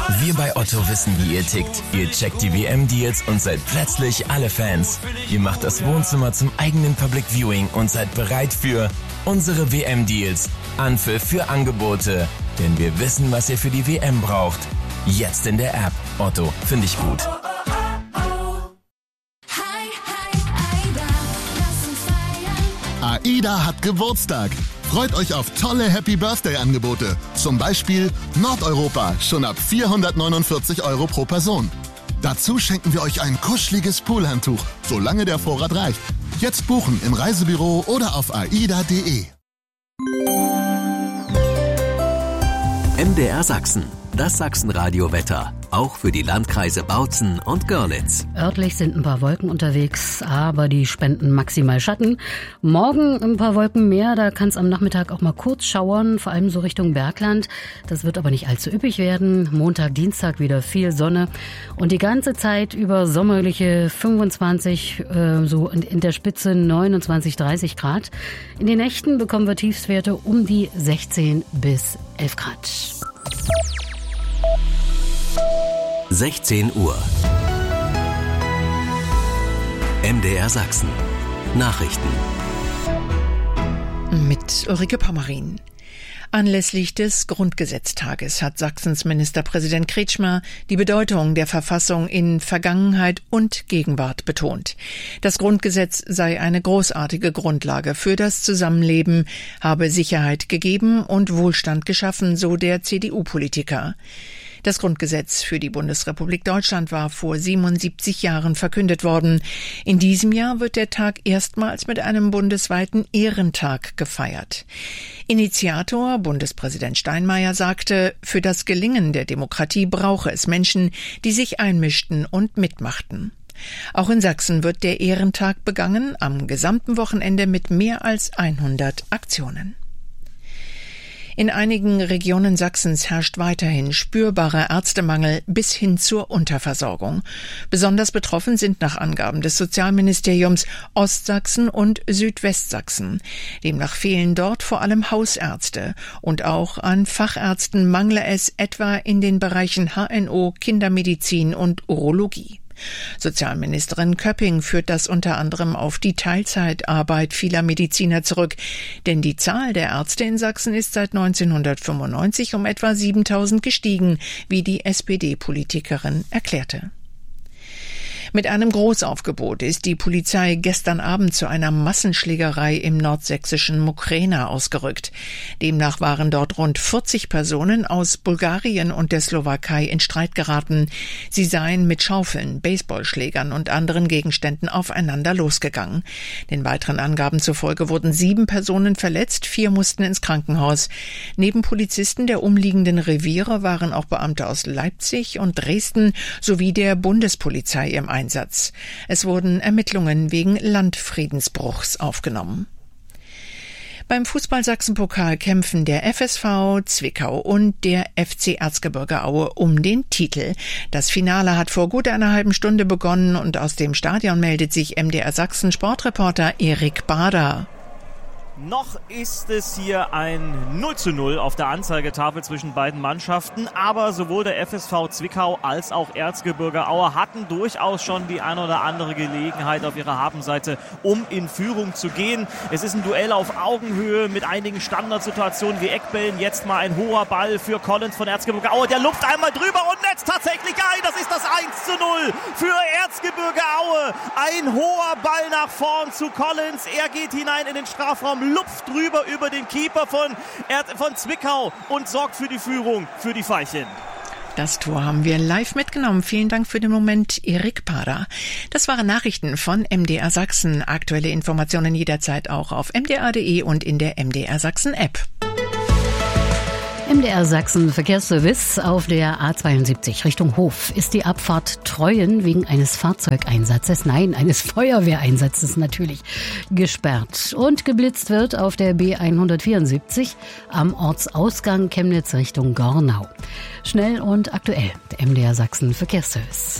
Wir bei Otto wissen, wie ihr tickt. Ihr checkt die WM-Deals und seid plötzlich alle Fans. Ihr macht das Wohnzimmer zum eigenen Public Viewing und seid bereit für unsere WM-Deals. Anpfiff für Angebote. Denn wir wissen, was ihr für die WM braucht. Jetzt in der App. Otto, finde ich gut. AIDA hat Geburtstag. Freut euch auf tolle Happy-Birthday-Angebote. Zum Beispiel Nordeuropa, schon ab 449 € pro Person. Dazu schenken wir euch ein kuscheliges Poolhandtuch, solange der Vorrat reicht. Jetzt buchen im Reisebüro oder auf aida.de. MDR Sachsen, das Sachsenradio-Wetter. Auch für die Landkreise Bautzen und Görlitz. Örtlich sind ein paar Wolken unterwegs, aber die spenden maximal Schatten. Morgen ein paar Wolken mehr, da kann es am Nachmittag auch mal kurz schauern, vor allem so Richtung Bergland. Das wird aber nicht allzu üppig werden. Montag, Dienstag wieder viel Sonne und die ganze Zeit über sommerliche 25, so in der Spitze 29, 30 Grad. In den Nächten bekommen wir Tiefstwerte um die 16 bis 11 Grad. 16 Uhr. MDR Sachsen. Nachrichten. Mit Ulrike Pommerin. Anlässlich des Grundgesetztages hat Sachsens Ministerpräsident Kretschmer die Bedeutung der Verfassung in Vergangenheit und Gegenwart betont. Das Grundgesetz sei eine großartige Grundlage für das Zusammenleben, habe Sicherheit gegeben und Wohlstand geschaffen, so der CDU-Politiker. Das Grundgesetz für die Bundesrepublik Deutschland war vor 77 Jahren verkündet worden. In diesem Jahr wird der Tag erstmals mit einem bundesweiten Ehrentag gefeiert. Initiator Bundespräsident Steinmeier sagte, für das Gelingen der Demokratie brauche es Menschen, die sich einmischten und mitmachten. Auch in Sachsen wird der Ehrentag begangen, am gesamten Wochenende mit mehr als 100 Aktionen. In einigen Regionen Sachsens herrscht weiterhin spürbarer Ärztemangel bis hin zur Unterversorgung. Besonders betroffen sind nach Angaben des Sozialministeriums Ostsachsen und Südwestsachsen. Demnach fehlen dort vor allem Hausärzte und auch an Fachärzten mangle es etwa in den Bereichen HNO, Kindermedizin und Urologie. Sozialministerin Köpping führt das unter anderem auf die Teilzeitarbeit vieler Mediziner zurück, denn die Zahl der Ärzte in Sachsen ist seit 1995 um etwa 7.000 gestiegen, wie die SPD-Politikerin erklärte. Mit einem Großaufgebot ist die Polizei gestern Abend zu einer Massenschlägerei im nordsächsischen Mukrena ausgerückt. Demnach waren dort rund 40 Personen aus Bulgarien und der Slowakei in Streit geraten. Sie seien mit Schaufeln, Baseballschlägern und anderen Gegenständen aufeinander losgegangen. Den weiteren Angaben zufolge wurden 7 Personen verletzt, 4 mussten ins Krankenhaus. Neben Polizisten der umliegenden Reviere waren auch Beamte aus Leipzig und Dresden sowie der Bundespolizei im Einsatz. Es wurden Ermittlungen wegen Landfriedensbruchs aufgenommen. Beim Fußball-Sachsen-Pokal kämpfen der FSV Zwickau und der FC Erzgebirge Aue um den Titel. Das Finale hat vor gut einer halben Stunde begonnen und aus dem Stadion meldet sich MDR Sachsen Sportreporter Erik Bader. Noch ist es hier ein 0:0 auf der Anzeigetafel zwischen beiden Mannschaften, aber sowohl der FSV Zwickau als auch Erzgebirge Aue hatten durchaus schon die ein oder andere Gelegenheit auf ihrer Habenseite, um in Führung zu gehen. Es ist ein Duell auf Augenhöhe mit einigen Standardsituationen wie Eckbällen. Jetzt mal ein hoher Ball für Collins von Erzgebirge Aue. Der lupft einmal drüber und netzt tatsächlich ein. Das ist das 1:0 für Erzgebirge Aue. Ein hoher Ball nach vorn zu Collins. Er geht hinein in den Strafraum, lupft drüber über den Keeper von Zwickau und sorgt für die Führung für die Veilchen. Das Tor haben wir live mitgenommen. Vielen Dank für den Moment, Erik Bader. Das waren Nachrichten von MDR Sachsen. Aktuelle Informationen jederzeit auch auf mdr.de und in der MDR Sachsen App. MDR Sachsen Verkehrsservice auf der A72 Richtung Hof ist die Abfahrt Treuen wegen eines Fahrzeugeinsatzes, eines Feuerwehreinsatzes natürlich, gesperrt. Und geblitzt wird auf der B174 am Ortsausgang Chemnitz Richtung Gornau. Schnell und aktuell, der MDR Sachsen Verkehrsservice.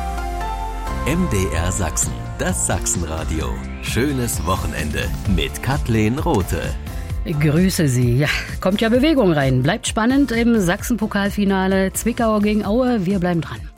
MDR Sachsen, das Sachsenradio. Schönes Wochenende mit Kathleen Rothe. Grüße Sie. Ja, kommt ja Bewegung rein. Bleibt spannend im Sachsen-Pokalfinale. Zwickau gegen Aue. Wir bleiben dran.